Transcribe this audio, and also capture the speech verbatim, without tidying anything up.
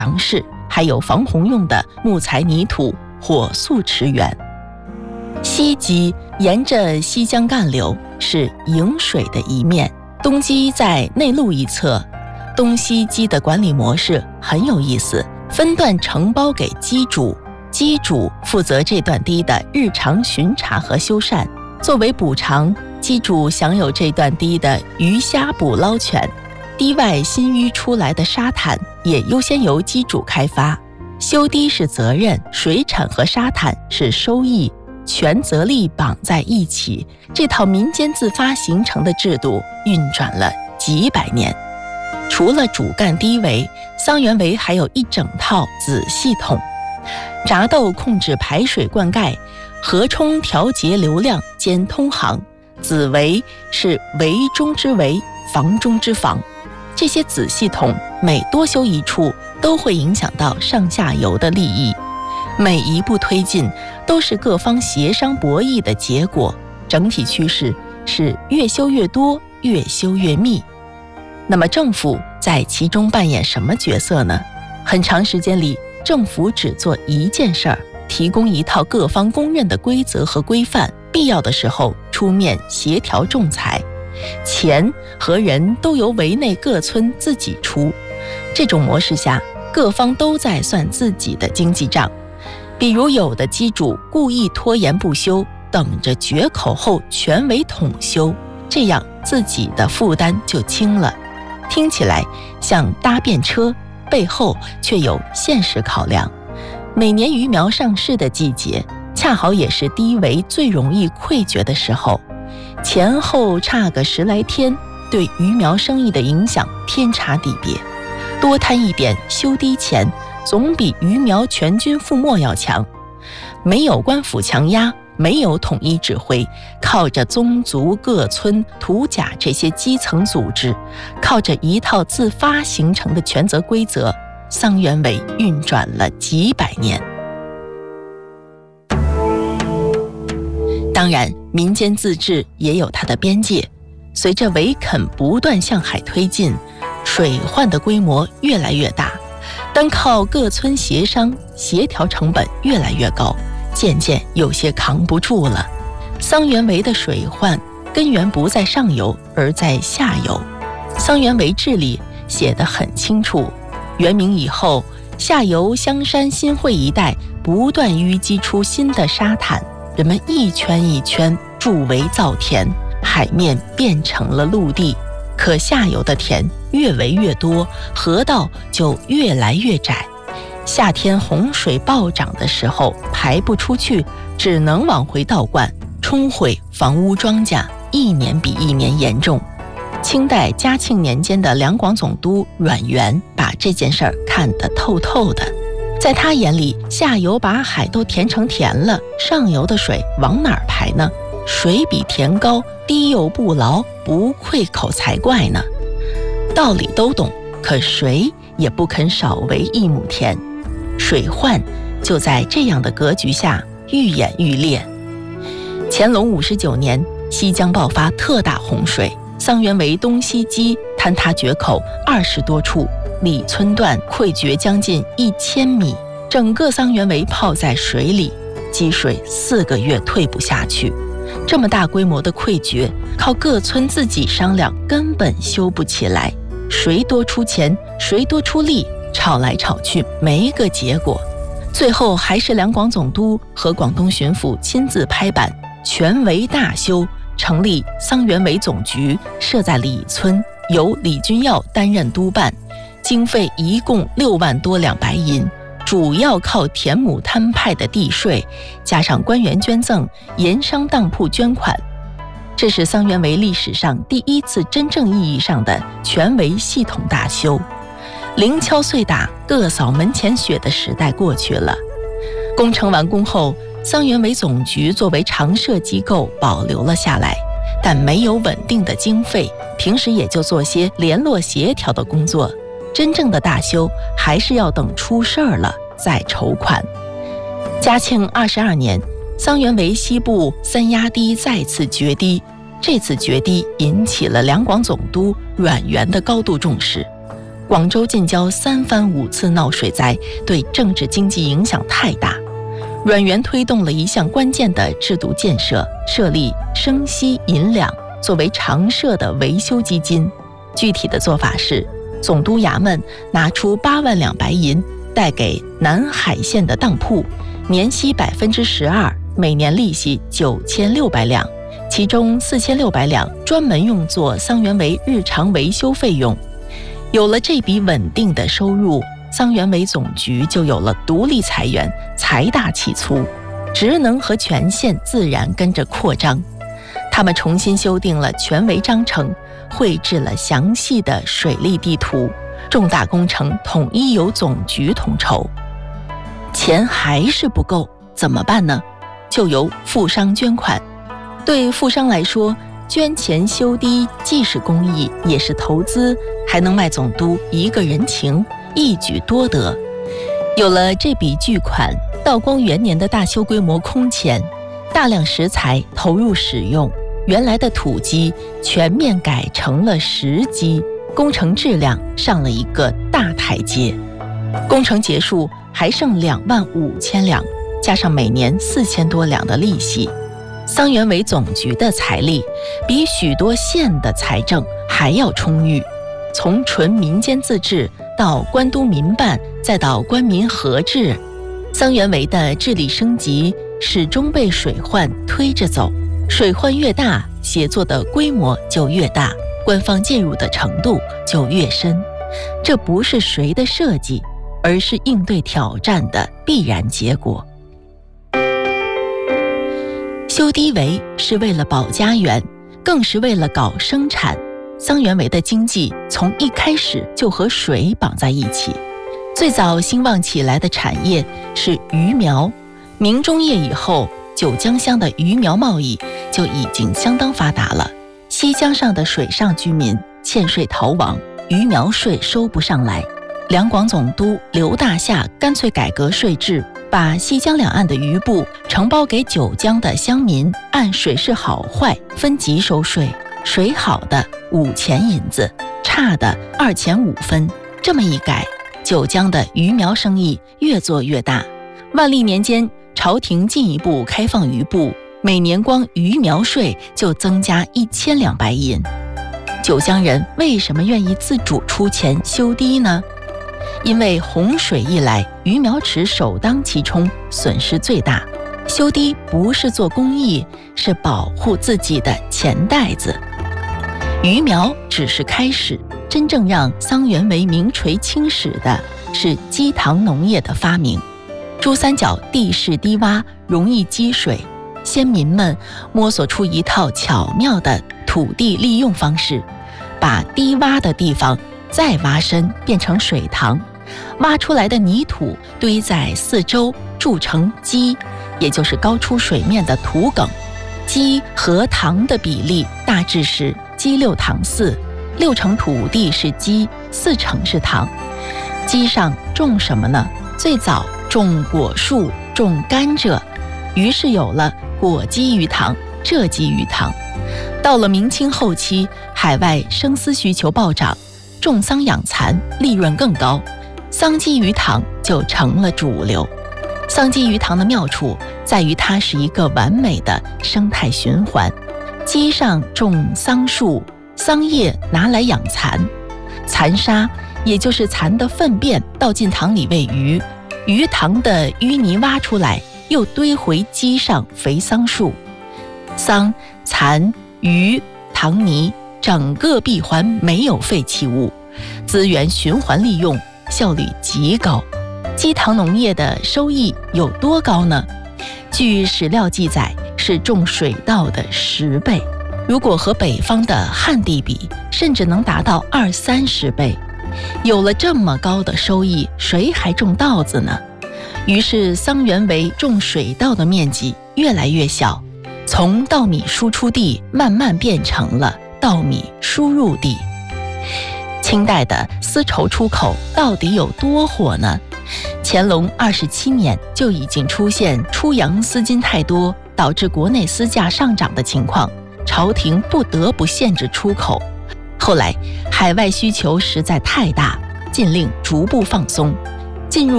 墙室，还有防洪用的木材泥土火速驰援。西基沿着西江干流，是引水的一面，东基在内陆一侧。东西基的管理模式很有意思，分段承包给基主，基主负责这段堤的日常巡查和修缮。作为补偿，基主享有这段堤的鱼虾捕捞权，堤外新淤出来的沙滩也优先由基主开发。修堤是责任，水产和沙滩是收益，权责力绑在一起，这套民间自发形成的制度运转了几百年。除了主干堤围，桑园围还有一整套子系统，闸窦控制排水灌溉，河冲调节流量兼通航，子围是围中之围，防中之防。这些子系统每多修一处，都会影响到上下游的利益，每一步推进都是各方协商博弈的结果，整体趋势是越修越多，越修越密。那么政府在其中扮演什么角色呢？很长时间里，政府只做一件事儿，提供一套各方公认的规则和规范，必要的时候出面协调仲裁，钱和人都由围内各村自己出。这种模式下，各方都在算自己的经济账。比如有的基主故意拖延不修，等着决口后全围统修，这样自己的负担就轻了。听起来像搭便车，背后却有现实考量。每年鱼苗上市的季节，恰好也是堤围最容易溃决的时候，前后差个十来天，对鱼苗生意的影响天差地别。多摊一点修堤钱，总比鱼苗全军覆没要强。没有官府强压，没有统一指挥，靠着宗族各村土甲这些基层组织，靠着一套自发形成的权责规则，桑园围运转了几百年。当然，民间自治也有它的边界，随着围垦不断向海推进，水患的规模越来越大，单靠各村协商协调成本越来越高，渐渐有些扛不住了。桑园围的水患根源不在上游，而在下游。桑园围治理写得很清楚，元明以后，下游香山新会一带不断淤积出新的沙滩，人们一圈一圈筑围造田，海面变成了陆地。可下游的田越围越多，河道就越来越窄。夏天洪水暴涨的时候排不出去，只能往回倒灌，冲毁房屋庄稼，一年比一年严重。清代嘉庆年间的两广总督阮元把这件事儿看得透透的，在他眼里，下游把海都填成田了，上游的水往哪儿排呢？水比田高，堤又不牢，不溃口才怪呢。道理都懂，可谁也不肯少围一亩田。水患就在这样的格局下愈演愈烈。乾隆五十九年，西江爆发特大洪水，桑园围东西基坍塌决口二十多处，里村段溃决将近一千米，整个桑园围泡在水里，积水四个月退不下去。这么大规模的溃决，靠各村自己商量根本修不起来，谁多出钱，谁多出力，吵来吵去没个结果。最后还是两广总督和广东巡抚亲自拍板，全围大修，成立桑园围总局，设在里村，由李君耀担任督办，经费一共六万多两白银，主要靠田亩摊派的地税，加上官员捐赠、盐商当铺捐款。这是桑园围历史上第一次真正意义上的全围系统大修。零敲碎打，各扫门前雪的时代过去了。工程完工后，桑园围总局作为常设机构保留了下来，但没有稳定的经费，平时也就做些联络协调的工作。真正的大修还是要等出事儿了再筹款。嘉庆二十二年，桑园围西部三压堤再次决堤，这次决堤引起了两广总督阮元的高度重视。 广州近郊三番五次闹水灾，对政治经济影响太大。阮元推动了一项关键的制度建设，设立生息银两作为常设的维修基金。具体的做法是，总督衙门拿出八万两白银贷给南海县的当铺，年息百分之十二，每年利息九千六百两，其中四千六百两专门用作桑园围日常维修费用。有了这笔稳定的收入，桑园围总局就有了独立财源，财大气粗，职能和权限自然跟着扩张。他们重新修订了全围章程，绘制了详细的水利地图，重大工程统一由总局统筹。钱还是不够，怎么办呢？就由富商捐款。对富商来说，捐钱修堤既是公益，也是投资，还能卖总督一个人情，一举多得。有了这笔巨款，道光元年的大修规模空前，大量石材投入使用，原来的土基全面改成了石基，工程质量上了一个大台阶。工程结束还剩两万五千两，加上每年四千多两的利息，桑园围总局的财力比许多县的财政还要充裕。从纯民间自治到官督民办，再到官民合治，桑园围的治理升级始终被水患推着走。水患越大，协作的规模就越大，官方介入的程度就越深。这不是谁的设计，而是应对挑战的必然结果。修堤围是为了保家园，更是为了搞生产。桑园围的经济从一开始就和水绑在一起。最早兴旺起来的产业是鱼苗，明中叶以后，九江乡的鱼苗贸易就已经相当发达了。西江上的水上居民欠税逃亡，鱼苗税收不上来。两广总督刘大夏干脆改革税制，把西江两岸的渔布承包给九江的乡民，按水势好坏分级收税，水好的五钱银子，差的二钱五分。这么一改，九江的鱼苗生意越做越大。万历年间，朝廷进一步开放渔布，每年光鱼苗税就增加一千两白银。九江人为什么愿意自主出钱修堤呢？因为洪水一来，鱼苗池首当其冲，损失最大。修堤不是做公益，是保护自己的钱袋子。鱼苗只是开始，真正让桑园围名垂青史的是基塘农业的发明。珠三角地势低洼，容易积水，先民们摸索出一套巧妙的土地利用方式，把低洼的地方再挖深，变成水塘，挖出来的泥土堆在四周，筑成基，也就是高出水面的土埂。基和塘的比例大致是基六塘四，六成土地是基，四成是塘。基上种什么呢？最早种果树，种甘蔗，于是有了果基鱼塘、蔗基鱼塘。到了明清后期，海外生丝需求暴涨，种桑养蚕利润更高，桑基鱼塘就成了主流。桑基鱼塘的妙处在于它是一个完美的生态循环。基上种桑树，桑叶拿来养蚕，蚕沙也就是蚕的粪便倒进塘里喂鱼，鱼塘的淤泥挖出来又堆回基上肥桑树。桑、蚕、鱼、塘泥整个闭环没有废弃物，资源循环利用，效率极高。基塘农业的收益有多高呢？据史料记载，是种水稻的十倍，如果和北方的旱地比，甚至能达到二三十倍。有了这么高的收益，谁还种稻子呢？于是桑园围种水稻的面积越来越小，从稻米输出地慢慢变成了稻米输入地。清代的丝绸出口到底有多火呢？乾隆二十七年就已经出现出洋丝巾太多，导致国内丝价上涨的情况，朝廷不得不限制出口。后来海外需求实在太大， 禁令逐步放松，进入